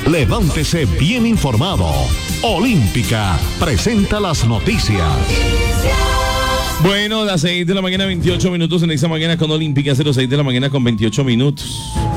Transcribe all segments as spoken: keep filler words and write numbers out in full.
Levántese bien informado. Olímpica presenta las noticias. Bueno, las seis de la mañana, veintiocho minutos en esta mañana con Olímpica, cero seis de la mañana con veintiocho minutos.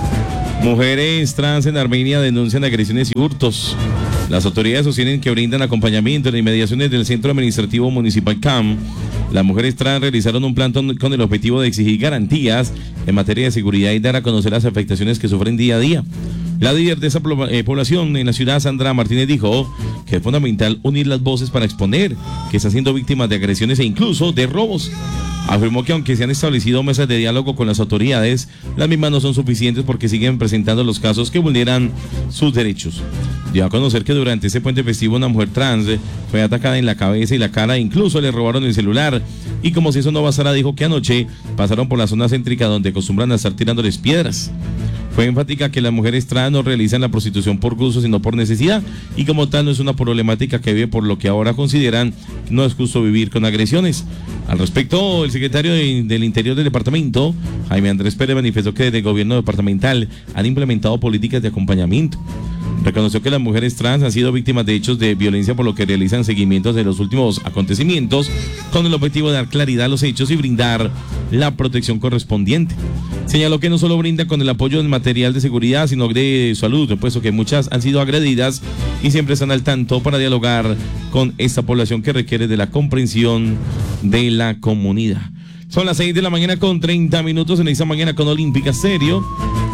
Mujeres trans en Armenia denuncian agresiones y hurtos. Las autoridades sostienen que brindan acompañamiento en inmediaciones del Centro Administrativo Municipal C A M. Las mujeres trans realizaron un plantón con el objetivo de exigir garantías en materia de seguridad y dar a conocer las afectaciones que sufren día a día. La líder de esa población en la ciudad, Sandra Martínez, dijo que es fundamental unir las voces para exponer que están siendo víctimas de agresiones e incluso de robos. Afirmó que aunque se han establecido mesas de diálogo con las autoridades, las mismas no son suficientes porque siguen presentando los casos que vulneran sus derechos. Dio a conocer que durante ese puente festivo una mujer trans fue atacada en la cabeza y la cara e incluso le robaron el celular. Y como si eso no bastara, dijo que anoche pasaron por la zona céntrica donde acostumbran a estar tirándoles piedras. Fue enfática que las mujeres trans no realizan la prostitución por gusto, sino por necesidad, y como tal no es una problemática que vive, por lo que ahora consideran que no es justo vivir con agresiones. Al respecto, el secretario de, del Interior del departamento, Jaime Andrés Pérez, manifestó que desde el gobierno departamental han implementado políticas de acompañamiento. Reconoció que las mujeres trans han sido víctimas de hechos de violencia, por lo que realizan seguimientos de los últimos acontecimientos con el objetivo de dar claridad a los hechos y brindar la protección correspondiente. Señaló que no solo brinda con el apoyo en material de seguridad, sino de salud, puesto que muchas han sido agredidas y siempre están al tanto para dialogar con esta población que requiere de la comprensión de la comunidad. Son las seis de la mañana con treinta minutos en esta mañana con Olímpica Stereo.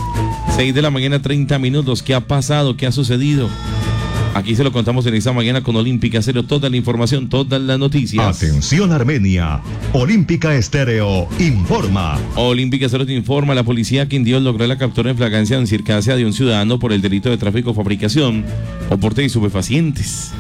seis de la mañana, treinta minutos. ¿Qué ha pasado? ¿Qué ha sucedido? Aquí se lo contamos en esta mañana con Olímpica Stereo. Toda la información, todas las noticias. Atención Armenia. Olímpica Stereo informa. Olímpica Stereo te informa. La policía Quindío logró la captura en flagrancia en circasia de un ciudadano por el delito de tráfico, fabricación o porte de estupefacientes.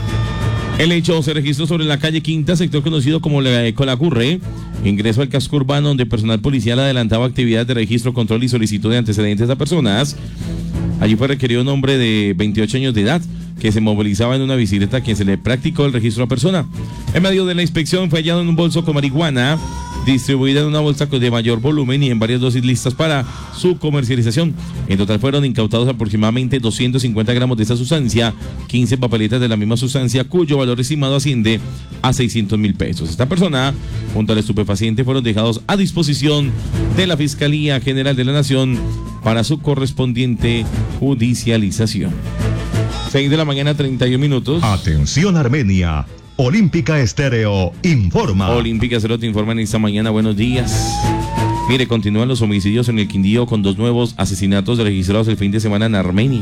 El hecho se registró sobre la calle Quinta, sector conocido como la Colacurre. Ingreso al casco urbano, donde personal policial adelantaba actividades de registro, control y solicitud de antecedentes a personas. Allí fue requerido un hombre de veintiocho años de edad que se movilizaba en una bicicleta a quien se le practicó el registro a persona. En medio de la inspección fue hallado en un bolso con marihuana distribuida en una bolsa de mayor volumen y en varias dosis listas para su comercialización. En total fueron incautados aproximadamente doscientos cincuenta gramos de esta sustancia, quince papeletas de la misma sustancia, cuyo valor estimado asciende a seiscientos mil pesos. Esta persona, junto al estupefaciente, fueron dejados a disposición de la Fiscalía General de la Nación para su correspondiente judicialización. seis de la mañana, treinta y un minutos. Atención Armenia. Olímpica Stereo informa. Olímpica Stereo te informa en esta mañana. Buenos días. Mire, continúan los homicidios en el Quindío con dos nuevos asesinatos registrados el fin de semana en Armenia.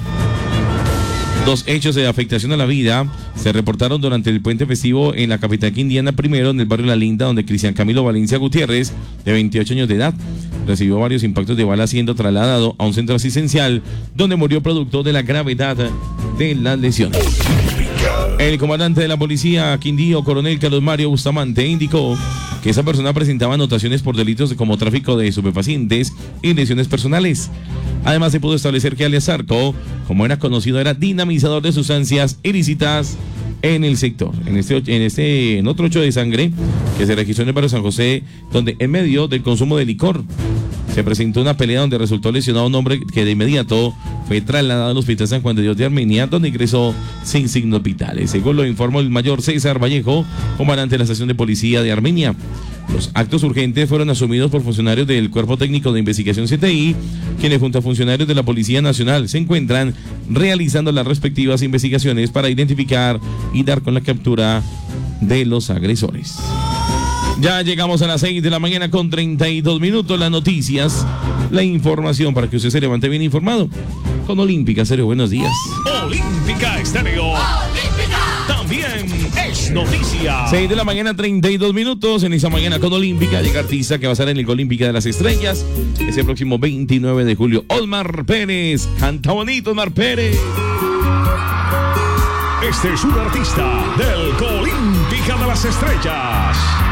Dos hechos de afectación a la vida se reportaron durante el puente festivo en la capital quindiana. Primero, en el barrio La Linda, donde Cristian Camilo Valencia Gutiérrez, de veintiocho años de edad, recibió varios impactos de bala siendo trasladado a un centro asistencial donde murió producto de la gravedad de las lesiones. El comandante de la policía Quindío, coronel Carlos Mario Bustamante, indicó que esa persona presentaba anotaciones por delitos como tráfico de estupefacientes y lesiones personales. Además, se pudo establecer que alias Zarco, como era conocido, era dinamizador de sustancias ilícitas en el sector. En este, en este, en otro hecho de sangre que se registró en el barrio San José, donde en medio del consumo de licor se presentó una pelea donde resultó lesionado un hombre que de inmediato fue trasladado al Hospital San Juan de Dios de Armenia, donde ingresó sin signos vitales. Según lo informó el mayor César Vallejo, comandante de la estación de policía de Armenia. Los actos urgentes fueron asumidos por funcionarios del Cuerpo Técnico de Investigación C T I, quienes junto a funcionarios de la Policía Nacional se encuentran realizando las respectivas investigaciones para identificar y dar con la captura de los agresores. Ya llegamos a las seis de la mañana con treinta y dos minutos. Las noticias, la información para que usted se levante bien informado. Con Olímpica Stereo, buenos días. Olímpica Stereo. Olímpica. También es noticia. seis de la mañana, treinta y dos minutos. En esa mañana con Olímpica llega artista que va a estar en el Olímpica de las Estrellas ese próximo veintinueve de julio. Osmar Pérez. Canta bonito, Osmar Pérez. Este es un artista del Olímpica de las Estrellas.